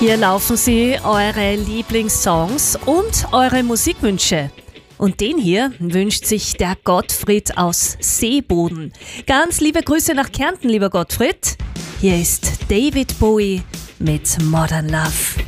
Hier laufen sie, eure Lieblingssongs und eure Musikwünsche. Und den hier wünscht sich der Gottfried aus Seeboden. Ganz liebe Grüße nach Kärnten, lieber Gottfried. Hier ist David Bowie mit Modern Love.